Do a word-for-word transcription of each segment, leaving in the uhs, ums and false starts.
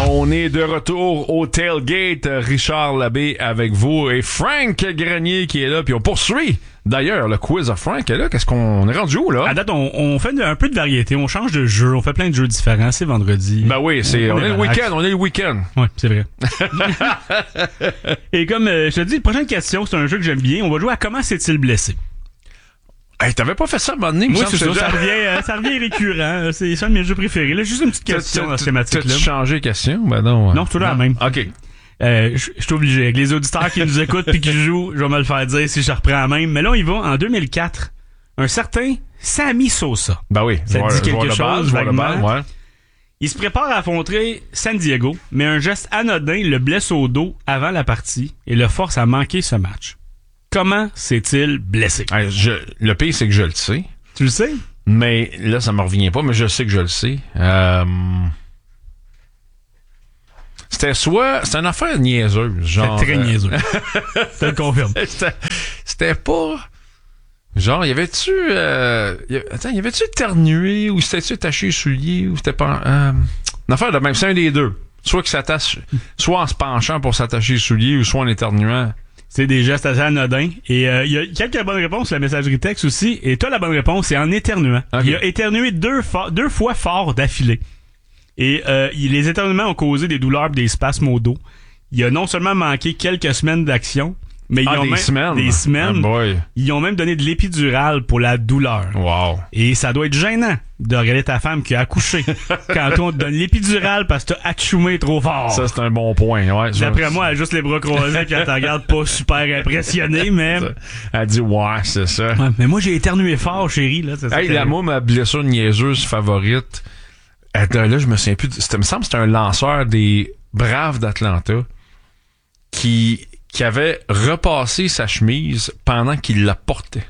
On est de retour au Tailgate. Richard Labbé avec vous et Frank Grenier qui est là. Puis on poursuit d'ailleurs le quiz à Frank est là. Qu'est-ce qu'on est rendu où là? À date, on, on fait un peu de variété. On change de jeu. On fait plein de jeux différents. C'est vendredi. Ben oui, c'est, on, on est, est le week-end. On est le week-end. Oui, c'est vrai. Et comme euh, je te dis, la prochaine question, c'est un jeu que j'aime bien. On va jouer à comment s'est-il blessé? Hey, t'avais pas fait ça à un moment donné? Moi, c'est ça. Ça revient, euh, ça revient récurrent. C'est ça un de mes jeux préférés. Là, juste une petite question dans cette thématique-là. T'as-tu changé de question? Ben non. Non, c'est toujours la même. OK. Euh, je suis obligé. Avec les auditeurs qui nous écoutent puis qui jouent, je vais me le faire dire si je reprends la même. Mais là, on y va. En deux mille quatre, un certain Sammy Sosa. Ben oui. Ça te dit quelque chose, vaguement? Ouais. Il se prépare à affronter San Diego, mais un geste anodin le blesse au dos avant la partie et le force à manquer ce match. Comment s'est-il blessé? Hey, je, le pire, c'est que je le sais. Tu le sais? Mais là, ça me revient pas, mais je sais que je le sais. Euh... C'était soit... C'était une affaire niaiseuse. Genre, c'était très euh... niaiseux. Je te le confirme. C'était, c'était pas... Genre, y avait-tu... Euh... Y... Attends, y avait-tu éternué ou c'était-tu attaché les souliers ou c'était pas... Euh... Une affaire de même, c'est un des deux. Soit qu'il s'attache... soit en se penchant pour s'attacher les souliers ou soit en éternuant. C'est des gestes assez anodins. Et il euh, y a quelques bonnes réponses sur la messagerie texte aussi. Et toi, la bonne réponse, c'est en éternuant. Okay. Il a éternué deux, fo- deux fois fort d'affilée. Et euh, les éternuements ont causé des douleurs et des spasmes au dos. Il a non seulement manqué quelques semaines d'action, mais ah, ils ont des même... semaines? Des semaines. Oh boy. Ils ont même donné de l'épidurale pour la douleur. Wow. Et ça doit être gênant de regarder ta femme qui a accouché quand on te donne l'épidurale parce que t'as atchoumé trop fort. Ça, c'est un bon point. Ouais, D'après je... moi, elle a juste les bras croisés puis elle te regarde pas super impressionnée, mais... Elle dit, ouais, c'est ça. Ouais, mais moi, j'ai éternué fort, chérie. Là, c'est hey, ça la moi, ma blessure niaiseuse favorite, attends, là, je me souviens plus... C'était, me semble que c'était un lanceur des Braves d'Atlanta qui... qui avait repassé sa chemise pendant qu'il la portait.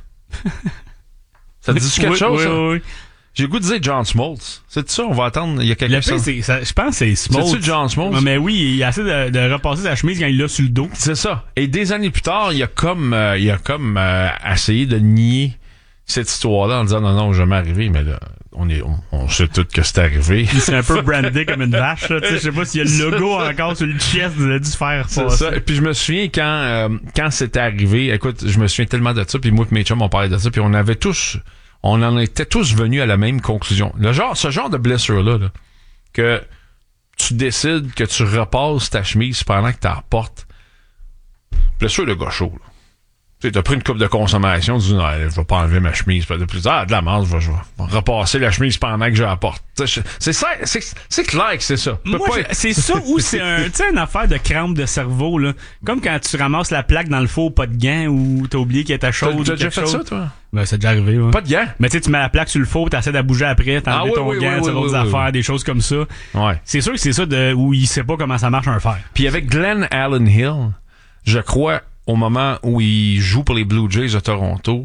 Ça te dit-tu quelque oui, chose, oui, ça? Oui, oui. J'ai le goût de dire John Smoltz. C'est ça, on va attendre. Il y a quelqu'un qui c'est, ça, je pense que c'est Smoltz. C'est-tu John Smoltz? Ouais, mais oui, il a essayé de, de repasser sa chemise quand il l'a sur le dos. C'est ça. Et des années plus tard, il a comme, euh, il a comme euh, essayé de nier cette histoire-là en disant non, non, jamais arrivé, mais là, on est, on, on sait tout que c'est arrivé. C'est un peu brandé comme une vache, là. Tu sais, je sais pas s'il y a le logo encore sur le chest, il a dû se faire c'est passer. ça. Et puis je me souviens quand, euh, quand c'était arrivé, écoute, je me souviens tellement de ça, puis moi et mes chums, on parlait de ça, puis on avait tous, on en était tous venus à la même conclusion. Le genre, ce genre de blessure-là, là, que tu décides que tu repasses ta chemise pendant que tu la portes, blessure de gaucho, là. Tu sais, t'as pris une coupe de consommation, tu dis, non, je vais pas enlever ma chemise. De plus, ah, de la merde, je vais, je vais repasser la chemise pendant que je la porte. C'est ça, c'est, c'est clair que c'est ça. Moi, pas... je, c'est ça ou c'est un, tu sais, une affaire de crampe de cerveau, là. Comme quand tu ramasses la plaque dans le four, pas de gants, ou t'as oublié qu'elle était chaude. T'as, t'as déjà chose. fait ça, toi? Ben, c'est déjà arrivé, ouais. Pas de gants? Mais tu sais, tu mets la plaque sur le four, t'essaies de bouger après, t'enlèves ah, oui, ton oui, gant, oui, tu oui, d'autres oui, affaires, oui. des choses comme ça. Ouais. C'est sûr que c'est ça de, où il sait pas comment ça marche un fer. Puis avec Glenn Allen Hill, je crois, au moment où il joue pour les Blue Jays de Toronto,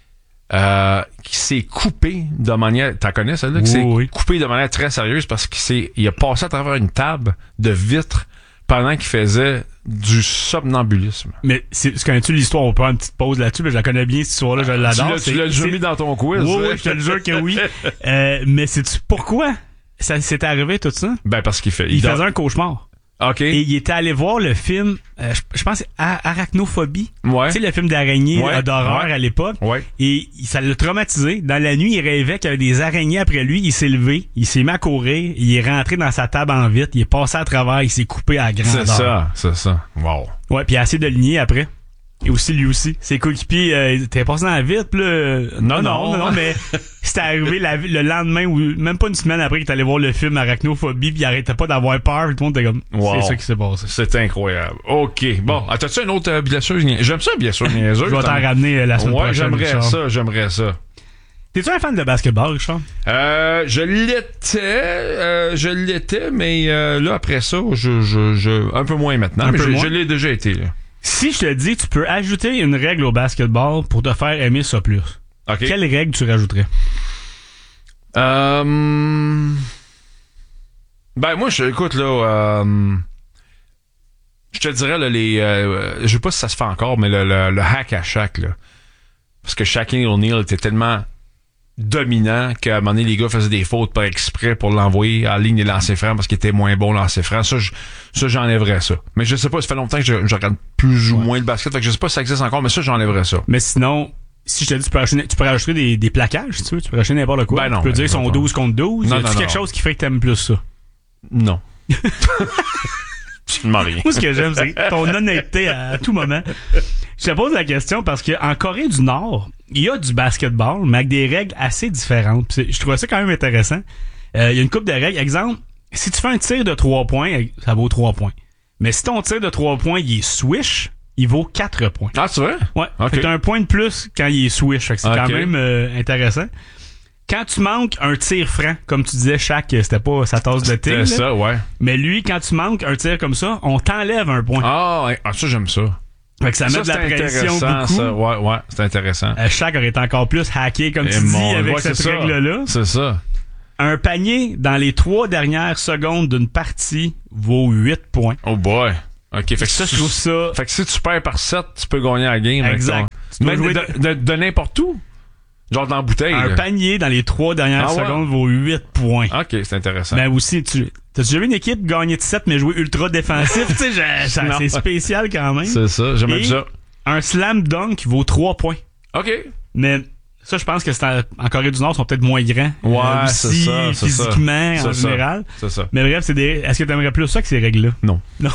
euh, qui s'est coupé de manière... T'en connais celle-là? Oui, qui s'est oui. coupé de manière très sérieuse parce qu'il s'est, il a passé à travers une table de vitre pendant qu'il faisait du somnambulisme. Mais c'est, c'est connais-tu l'histoire? On peut faire une petite pause là-dessus, mais je la connais bien, cette histoire-là, je l'adore. Tu l'as, c'est, tu l'as déjà c'est... mis dans ton quiz. Oui, oui, je te le jure que oui. euh, mais sais-tu pourquoi ça s'est arrivé tout ça? Ben, parce qu'il fait... Il, il faisait dort... un cauchemar. OK. Et il était allé voir le film, euh, je, je pense que c'est Arachnophobie. Ouais. Tu sais, le film d'araignée ouais. euh, d'horreur ouais. à l'époque. Ouais. Et ça l'a traumatisé. Dans la nuit, il rêvait qu'il y avait des araignées après lui. Il s'est levé, il s'est mis à courir, il est rentré dans sa table en vitre, il est passé à travers, il s'est coupé à la grandeur. C'est ça, c'est ça. Wow. Ouais, puis il a essayé de le nier après. Et aussi, lui aussi. Ses coéquipiers, euh, t'es passé dans la vitre, pis là... Euh, non, non, non, non, mais c'était arrivé la, le lendemain ou même pas une semaine après qu'il est allé voir le film Arachnophobie pis il arrêtait pas d'avoir peur. Tout le monde était comme, wow. c'est ça qui s'est passé. C'est incroyable. OK. Bon, ah, t'as-tu une autre euh, blessure? J'aime ça, bien sûr, niaiseuse. Je vais t'en ramener euh, la semaine ouais, prochaine. j'aimerais Richard. ça, j'aimerais ça. T'es-tu un fan de basketball, Richard? Euh, je l'étais, euh, je l'étais, mais euh, là, après ça, je, je, je, un peu moins maintenant, un mais peu je, moins? je l'ai déjà été, là. Si je te dis, tu peux ajouter une règle au basketball pour te faire aimer ça plus. Okay. Quelle règle tu rajouterais? Euh... Ben, moi, je, écoute, là, euh... je te dirais, là, les, euh, je sais pas si ça se fait encore, mais le, le, le hack à Shaq, là. Parce que Shaquille O'Neal était tellement dominant qu'à un moment donné, les gars faisaient des fautes par exprès pour l'envoyer à la ligne des lancers francs parce qu'il était moins bon lancer franc. Ça, je, ça, j'enlèverais ça. Mais je sais pas, ça fait longtemps que je, je regarde plus ou ouais. moins le basket, fait que je sais pas si ça existe encore, mais ça, j'enlèverais ça. Mais sinon, si je te dis, tu peux rajouter, tu peux rajouter des, des plaquages, si tu veux, tu peux rajouter n'importe quoi. Ben non, tu peux ben dire qu'ils sont douze contre douze. Non, y a non, quelque non. chose qui fait que t'aimes plus ça? Non. Absolument rien. Moi, ce que j'aime, c'est ton honnêteté à, à tout moment. Je te pose la question parce qu'en Corée du Nord, il y a du basketball, mais avec des règles assez différentes. Puis je trouvais ça quand même intéressant. Euh, il y a une couple de règles. Exemple, si tu fais un tir de trois points, ça vaut trois points. Mais si ton tir de trois points, il est swish, il vaut quatre points. Ah, c'est vrai? Ouais. Okay. Fait que t'as un point de plus quand il est swish. Fait que c'est okay. quand même euh, intéressant. Quand tu manques un tir franc, comme tu disais, chaque c'était pas sa tasse de thé. C'est ça, ouais. Mais lui, quand tu manques un tir comme ça, on t'enlève un point. Ah, ouais. Ah ça, j'aime ça. Fait que ça, ça met de la pression beaucoup. Ça. Ouais, ouais, c'est intéressant. Euh, chaque aurait été encore plus hacké, comme Et tu mon, dis, avec ouais, cette règle-là. C'est ça. Un panier dans les trois dernières secondes d'une partie vaut huit points. Oh boy. OK, fait que ça, si je trouve ça... Fait que si tu perds par sept, tu peux gagner la game. Exact. Ton... Mais de, de, de, de n'importe où. Genre dans la bouteille. Un là. Panier dans les trois dernières ah, ouais. secondes vaut huit points. OK, c'est intéressant. Mais aussi, tu... T'as-tu déjà vu une équipe gagner de sept mais jouer ultra défensif? Tu sais, c'est spécial quand même. C'est ça, j'aime ça. Un slam dunk vaut trois points. OK. Mais ça, je pense que c'est en, en Corée du Nord, ils sont peut-être moins grands. Ouais, euh, aussi, c'est ça. C'est physiquement, ça. en c'est général. Ça. C'est ça. Mais bref, c'est des. Est-ce que t'aimerais plus ça que ces règles-là? Non. Non.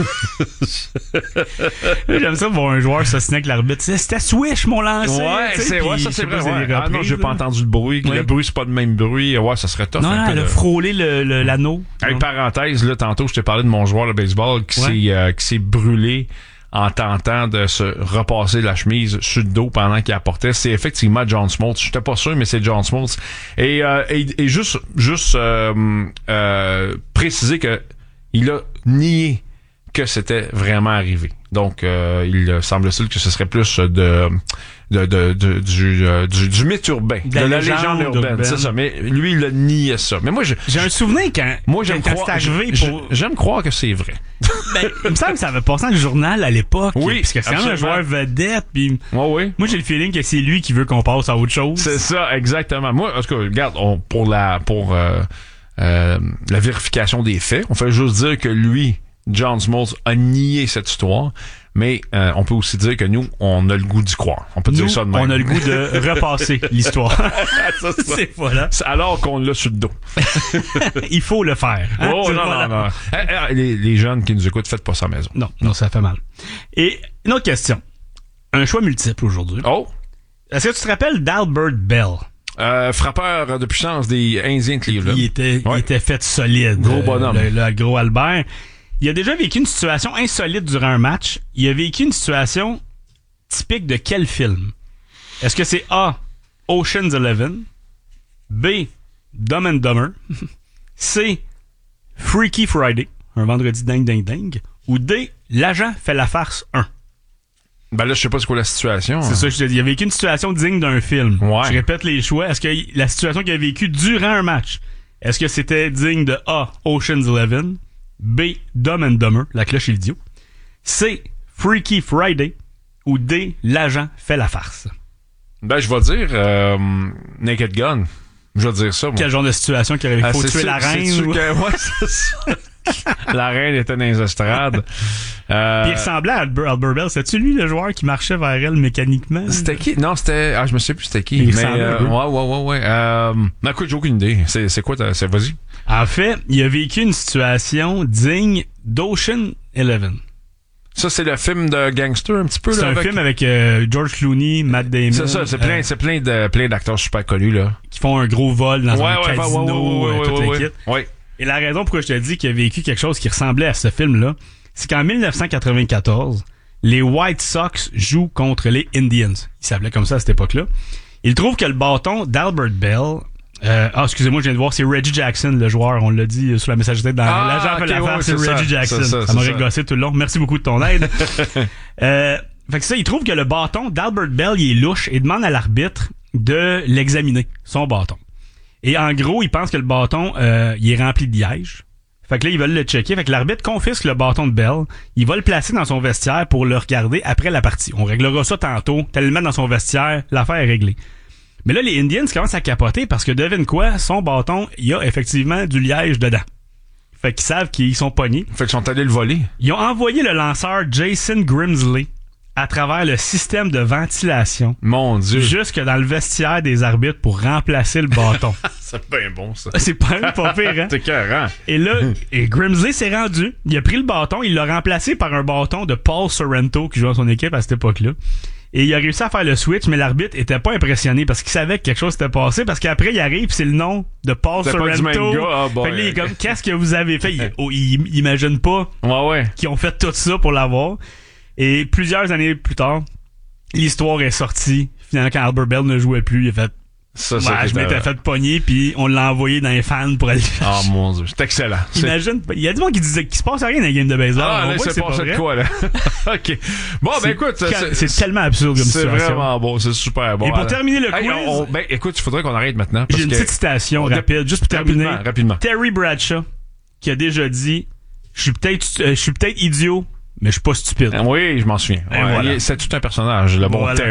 J'aime ça voir un joueur s'assiner avec l'arbitre. C'était swish, mon lancer. Ouais, c'est, ouais ça, c'est vrai. Ouais. Ah non, j'ai pas entendu le bruit. Oui. Le bruit, c'est pas le même bruit. Ouais, ça serait tough. Non, non, elle a frôlé le, le, l'anneau. Avec parenthèse, là, tantôt, je t'ai parlé de mon joueur de baseball qui, ouais. s'est, euh, qui s'est brûlé en tentant de se repasser la chemise sur le dos pendant qu'il apportait. C'est effectivement John Smoltz. J'étais pas sûr, mais c'est John Smoltz. Et, euh, et, et juste, juste euh, euh, préciser que il a nié que c'était vraiment arrivé. Donc, euh, il semble-t-il que ce serait plus de, de, de, de du, euh, du, du mythe urbain, de, de la, la légende, légende urbaine, urbaine. C'est ça. Mais lui, il a nié ça. Mais moi, je, j'ai un souvenir quand, moi, j'aime quand croire, c'est arrivé pour... J'aime croire que c'est vrai. Ben, il me semble que ça avait passé dans le journal à l'époque. Oui, parce que c'est quand même un joueur vedette. Puis ouais, oui. Moi, j'ai le feeling que c'est lui qui veut qu'on passe à autre chose. C'est ça, exactement. Moi, en tout cas, regarde, on, pour la, pour euh, euh, la vérification des faits, on fait juste dire que lui, John Smoltz, a nié cette histoire. Mais euh, on peut aussi dire que nous, on a le goût d'y croire. On peut nous, dire ça de même. On a le goût de repasser l'histoire. ça, ça. C'est voilà. C'est alors qu'on l'a sur le dos. Il faut le faire. Hein? Oh non, voilà. non, non, non. Les, les jeunes qui nous écoutent, faites pas ça à la maison. Non, non, ça fait mal. Et une autre question. Un choix multiple aujourd'hui. Oh. Est-ce que tu te rappelles d'Albert Bell? Euh, frappeur de puissance des Indiens de Cleveland. Il était, ouais. il était fait solide. Gros bonhomme. Le, le, le gros Albert. Il a déjà vécu une situation insolite durant un match. Il a vécu une situation typique de quel film? Est-ce que c'est A, Ocean's Eleven, B, Dumb and Dumber, C, Freaky Friday, un vendredi dingue dingue dingue, ou D, L'agent fait la farce un? Ben là, je sais pas c'est quoi la situation. C'est hein. ça que je te dis. Il a vécu une situation digne d'un film. Ouais. Je répète les choix. Est-ce que la situation qu'il a vécue durant un match, est-ce que c'était digne de A, Ocean's Eleven, B, Dumb and Dumber, la cloche et l'idiot, C, Freaky Friday, ou D, L'agent fait la farce? Ben, je vais dire euh, Naked Gun. Je vais dire ça, moi. Quel genre de situation qu'il aurait ah, faut tuer sûr, la reine? C'est ou... que, ouais, c'est ça. La reine était dans les estrades. Euh... Puis il ressemblait à Albert, Albert Bell. C'est-tu lui le joueur qui marchait vers elle mécaniquement? C'était qui? Non, c'était... Ah, je me sais plus c'était qui. Il mais euh, ouais, ouais, ouais, ouais. Euh... Non, écoute, j'ai aucune idée. C'est, c'est quoi? Ta... C'est... Vas-y. En fait, il a vécu une situation digne d'Ocean Eleven. Ça, c'est le film de gangster un petit peu. C'est là, un avec... film avec euh, George Clooney, Matt Damon. C'est ça, c'est plein, euh, c'est plein de plein d'acteurs super connus là. Qui font un gros vol dans ouais, un ouais, casino, ouais, ouais, ouais, euh, toute ouais, l'équipe. Ouais, ouais. Et la raison pourquoi je te dis qu'il a vécu quelque chose qui ressemblait à ce film-là, c'est qu'en dix-neuf cent quatre-vingt-quatorze, les White Sox jouent contre les Indians. Ils s'appelaient comme ça à cette époque-là. Il trouve que le bâton d'Albert Bell... Euh, ah, excusez-moi, je viens de voir, c'est Reggie Jackson, le joueur. On l'a dit sur la messagerie dans ah, l'agent okay, fait la ouais, farce, c'est, c'est Reggie ça, Jackson. C'est ça, ça m'aurait gossé tout le long. Merci beaucoup de ton aide. euh, fait que ça, il trouve que le bâton d'Albert Bell, il est louche et demande à l'arbitre de l'examiner, son bâton. Et en gros, il pense que le bâton, euh, il est rempli de liège. Fait que là, ils veulent le checker. Fait que l'arbitre confisque le bâton de Bell. Il va le placer dans son vestiaire pour le regarder après la partie. On réglera ça tantôt. T'as le mettre dans son vestiaire. L'affaire est réglée. Mais là, les Indians commencent à capoter parce que devine quoi, son bâton, il y a effectivement du liège dedans. Fait qu'ils savent qu'ils sont pognés. Fait qu'ils sont allés le voler. Ils ont envoyé le lanceur Jason Grimsley à travers le système de ventilation. Mon Dieu. Jusque dans le vestiaire des arbitres pour remplacer le bâton. C'est bien bon, ça. C'est pas même pas pire, hein? C'est carré. Et là, et Grimsley s'est rendu. Il a pris le bâton, il l'a remplacé par un bâton de Paul Sorrento qui jouait dans son équipe à cette époque-là. Et il a réussi à faire le switch, mais l'arbitre était pas impressionné parce qu'il savait que quelque chose s'était passé. Parce qu'après, il arrive, c'est le nom de Paul Sorrento. Sorrento. Pas du même gars. Ah, bon, fait que là, il est comme, qu'est-ce que vous avez fait? Il, oh, il, il imagine pas ouais, ouais. qu'ils ont fait tout ça pour l'avoir. Et plusieurs années plus tard, l'histoire est sortie. Finalement, quand Albert Bell ne jouait plus, il a fait ça, ouais, ça je m'étais fait pogner, puis on l'a envoyé dans les fans pour aller. Ah, oh, mon Dieu, c'est excellent. Imagine, il y a du monde qui disait qu'il se passe rien dans la game de baseball. Ah, on là, voit c'est que c'est passé pas de vrai. quoi, là? OK. Bon, ben, écoute. C'est, c'est tellement absurde comme c'est situation. C'est vraiment bon, c'est super bon. Et pour alors, terminer le hey, quiz. On, on, ben, écoute, il faudrait qu'on arrête maintenant. J'ai une que, petite citation on, rapide, juste pour terminer. Rapidement, rapidement. Terry Bradshaw, qui a déjà dit, je suis peut-être, euh, je suis peut-être idiot, mais je suis pas stupide. Oui, je m'en souviens. Ouais, voilà. C'est tout un personnage, le bon voilà. Terry.